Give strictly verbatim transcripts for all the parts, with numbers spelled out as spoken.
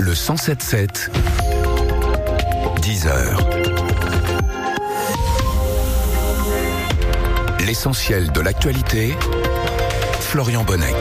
Le cent sept sept, dix heures. L'essentiel de l'actualité, Florian Bonnec.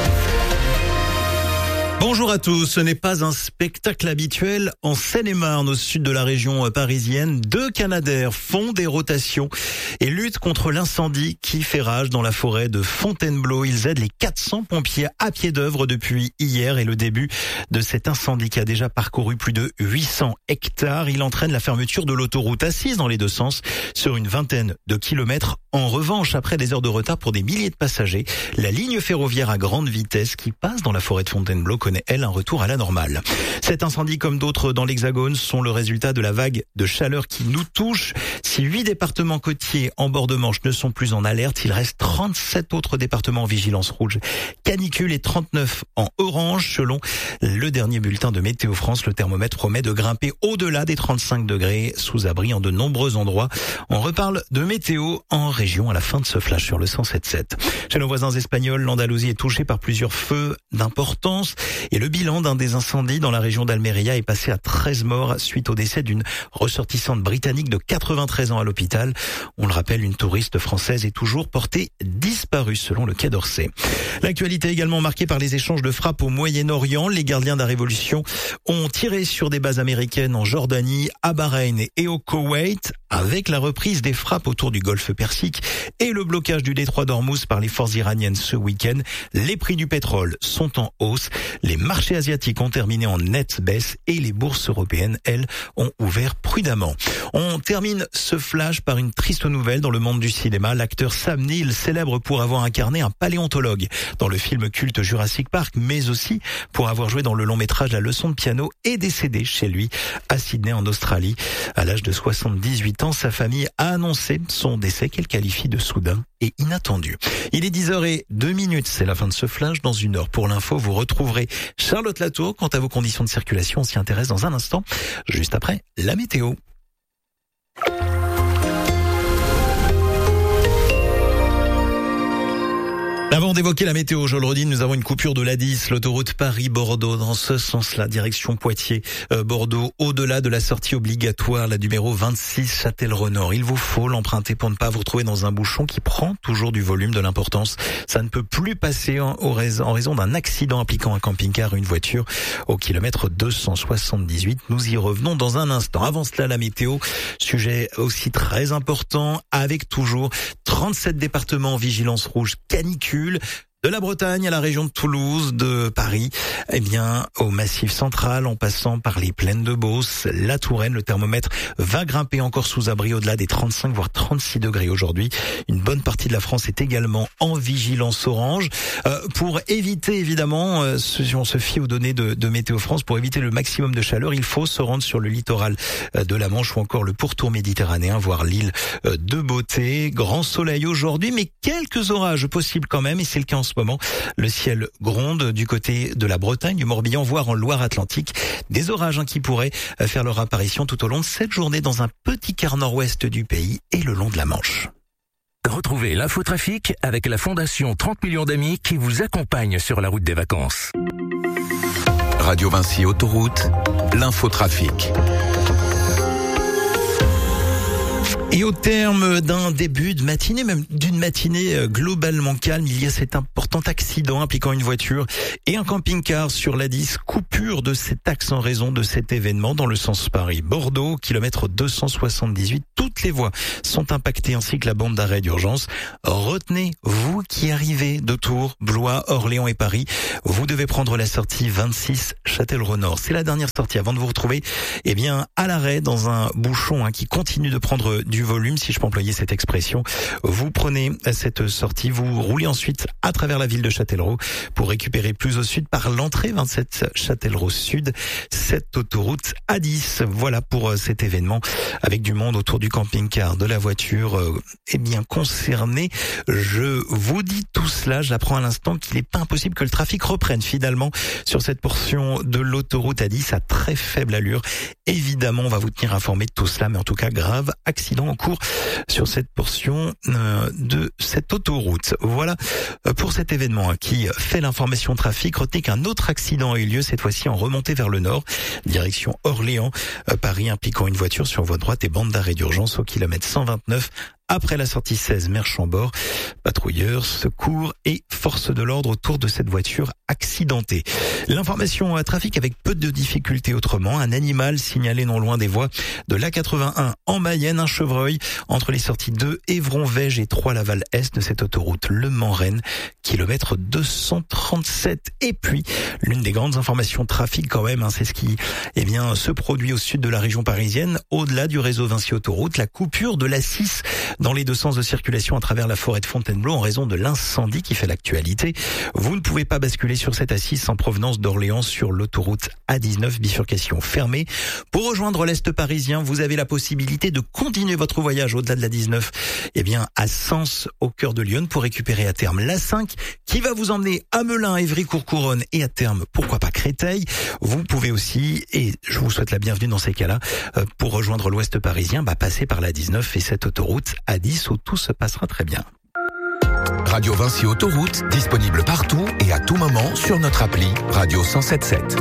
Bonjour à tous, ce n'est pas un spectacle habituel. En Seine-et-Marne, au sud de la région parisienne, deux Canadair font des rotations et luttent contre l'incendie qui fait rage dans la forêt de Fontainebleau. Ils aident les quatre cents pompiers à pied d'œuvre depuis hier et le début de cet incendie qui a déjà parcouru plus de huit cents hectares. Il entraîne la fermeture de l'autoroute A six dans les deux sens sur une vingtaine de kilomètres. En revanche, après des heures de retard pour des milliers de passagers, la ligne ferroviaire à grande vitesse qui passe dans la forêt de Fontainebleau connaît, elle, un retour à la normale. Cet incendie, comme d'autres dans l'Hexagone, sont le résultat de la vague de chaleur qui nous touche. Si huit départements côtiers en bord de Manche ne sont plus en alerte, il reste trente-sept autres départements en vigilance rouge canicule et trente-neuf en orange. Selon le dernier bulletin de Météo France, le thermomètre promet de grimper au-delà des trente-cinq degrés sous abri en de nombreux endroits. On reparle de météo en région à la fin de ce flash sur le cent sept sept. Chez nos voisins espagnols, l'Andalousie est touchée par plusieurs feux d'importance et le bilan d'un des incendies dans la région d'Almeria est passé à treize morts suite au décès d'une ressortissante britannique de quatre-vingt-treize ans à l'hôpital. On le rappelle, une touriste française est toujours portée disparue selon le Quai d'Orsay. L'actualité est également marquée par les échanges de frappes au Moyen-Orient. Les gardiens de la révolution ont tiré sur des bases américaines en Jordanie, à Bahreïn et au Koweït. Avec la reprise des frappes autour du golfe Persique et le blocage du détroit d'Ormuz par les forces iraniennes ce week-end, les prix du pétrole sont en hausse. Les marchés asiatiques ont terminé en nette baisse et les bourses européennes, elles, ont ouvert prudemment. On termine ce flash par une triste nouvelle dans le monde du cinéma. L'acteur Sam Neill, célèbre pour avoir incarné un paléontologue dans le film culte Jurassic Park, mais aussi pour avoir joué dans le long métrage La leçon de piano, est décédé chez lui à Sydney en Australie. À l'âge de soixante-dix-huit ans, sa famille a annoncé son décès qu'elle qualifie de soudain et inattendu. Il est dix heures zéro deux minutes, c'est la fin de ce flash. Dans une heure pour l'info, vous retrouverez Charlotte Latour. Quant à vos conditions de circulation, on s'y intéresse dans un instant, juste après la météo. Avant d'évoquer la météo, je le redis, nous avons une coupure de l'A dix, l'autoroute Paris-Bordeaux, dans ce sens-là, direction Poitiers-Bordeaux, euh, au-delà de la sortie obligatoire, la numéro vingt-six, Châtellerault-Nord. Il vous faut l'emprunter pour ne pas vous retrouver dans un bouchon qui prend toujours du volume, de l'importance. Ça ne peut plus passer en, en raison d'un accident impliquant un camping-car et une voiture au kilomètre deux cent soixante-dix-huit. Nous y revenons dans un instant. Avant cela, la météo, sujet aussi très important, avec toujours trente-sept départements en vigilance rouge canicule. De la Bretagne à la région de Toulouse, de Paris, eh bien, au Massif central, en passant par les plaines de Beauce, la Touraine, le thermomètre va grimper encore sous abri au-delà des trente-cinq voire trente-six degrés aujourd'hui. Une bonne partie de la France est également en vigilance orange. Euh, pour éviter, évidemment, euh, si on se fie aux données de, de Météo France, pour éviter le maximum de chaleur, il faut se rendre sur le littoral de la Manche ou encore le pourtour méditerranéen, voire l'île de Beauté. Grand soleil aujourd'hui, mais quelques orages possibles quand même, et c'est le cas en ce moment. Le ciel gronde du côté de la Bretagne, du Morbihan, voire en Loire-Atlantique. Des orages hein, qui pourraient faire leur apparition tout au long de cette journée dans un petit quart nord-ouest du pays et le long de la Manche. Retrouvez l'infotrafic avec la Fondation trente millions d'amis qui vous accompagne sur la route des vacances. Radio Vinci Autoroute, l'infotrafic. Et au terme d'un début de matinée, même d'une matinée globalement calme, il y a cet important accident impliquant une voiture et un camping-car sur l'A dix. Coupure de cet axe en raison de cet événement dans le sens Paris-Bordeaux, kilomètre deux cent soixante-dix-huit. Toutes les voies sont impactées ainsi que la bande d'arrêt d'urgence. Retenez, vous qui arrivez de Tours, Blois, Orléans et Paris, vous devez prendre la sortie vingt-six Châtellerault-Nord. C'est la dernière sortie avant de vous retrouver eh bien, à l'arrêt dans un bouchon hein, qui continue de prendre du volume, si je peux employer cette expression. Vous prenez cette sortie, vous roulez ensuite à travers la ville de Châtellerault pour récupérer plus au sud par l'entrée vingt-sept Châtellerault Sud, cette autoroute A dix. Voilà pour cet événement avec du monde autour du camping-car, de la voiture euh, eh bien concernée. Je vous dis tout cela, j'apprends à l'instant qu'il n'est pas impossible que le trafic reprenne finalement sur cette portion de l'autoroute A dix à très faible allure. Évidemment, on va vous tenir informé de tout cela, mais en tout cas, grave accident accident en cours sur cette portion euh, de cette autoroute. Voilà pour cet événement qui fait l'information trafic. Retenez qu'un autre accident a eu lieu, cette fois-ci en remontée vers le nord, direction Orléans, Paris, impliquant une voiture sur voie droite et bande d'arrêt d'urgence au kilomètre cent vingt-neuf. Après la sortie seize Mer-Chambord, patrouilleurs, secours et forces de l'ordre autour de cette voiture accidentée. L'information à trafic avec peu de difficultés autrement. Un animal signalé non loin des voies de l'A quatre-vingt-un en Mayenne, un chevreuil entre les sorties deux Évron-Vège et trois Laval-Est de cette autoroute Le Mans-Rennes, kilomètre deux cent trente-sept. Et puis, l'une des grandes informations trafic quand même, hein, c'est ce qui eh bien, se produit au sud de la région parisienne, au-delà du réseau Vinci Autoroute, la coupure de l'A six dans les deux sens de circulation à travers la forêt de Fontainebleau en raison de l'incendie qui fait l'actualité. Vous ne pouvez pas basculer sur cette A six en provenance d'Orléans sur l'autoroute A dix-neuf, bifurcation fermée. Pour rejoindre l'Est parisien, vous avez la possibilité de continuer votre voyage au-delà de la dix-neuf, eh bien, à Sens, au cœur de Lyon, pour récupérer à terme l'A cinq, qui va vous emmener à Melun, Évry-Courcouronnes et à terme, pourquoi pas Créteil. Vous pouvez aussi, et je vous souhaite la bienvenue dans ces cas-là, pour rejoindre l'Ouest parisien, bah, passer par la dix-neuf et cette autoroute A dix où tout se passera très bien. Radio Vinci Autoroute, disponible partout et à tout moment sur notre appli Radio cent sept sept.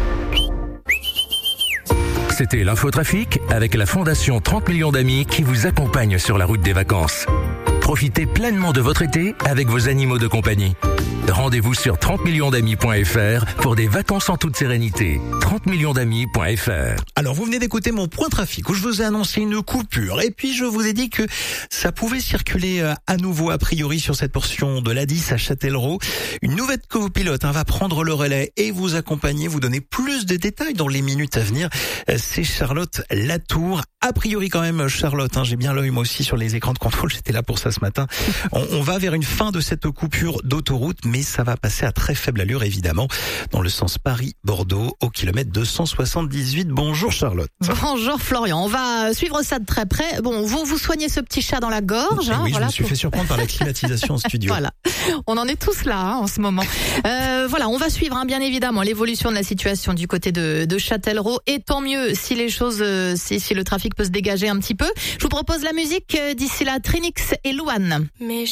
C'était l'infotrafic avec la Fondation trente millions d'amis qui vous accompagne sur la route des vacances. Profitez pleinement de votre été avec vos animaux de compagnie. Rendez-vous sur trente millions d'amis point f r pour des vacances en toute sérénité. trente millions d'amis point f r. Alors, vous venez d'écouter mon point trafic où je vous ai annoncé une coupure. Et puis, je vous ai dit que ça pouvait circuler à nouveau, a priori, sur cette portion de l'A dix à Châtellerault. Une nouvelle copilote hein, va prendre le relais et vous accompagner, vous donner plus de détails dans les minutes à venir. C'est Charlotte Latour. A priori, quand même, Charlotte, hein, j'ai bien l'œil moi aussi sur les écrans de contrôle. J'étais là pour ça ce matin. On, on va vers une fin de cette coupure d'autoroute, mais ça va passer à très faible allure, évidemment, dans le sens Paris-Bordeaux, au kilomètre deux cent soixante-dix-huit. Bonjour Charlotte. Bonjour Florian, on va suivre ça de très près. Bon, vous vous soignez ce petit chat dans la gorge. Hein, oui, voilà, je me suis pour... fait surprendre par la climatisation en studio. Voilà, on en est tous là hein, en ce moment. Euh, voilà, on va suivre hein, bien évidemment l'évolution de la situation du côté de, de Châtellerault. Et tant mieux si les choses, euh, si, si le trafic peut se dégager un petit peu. Je vous propose la musique euh, d'ici là, Trinix et Louane. Mais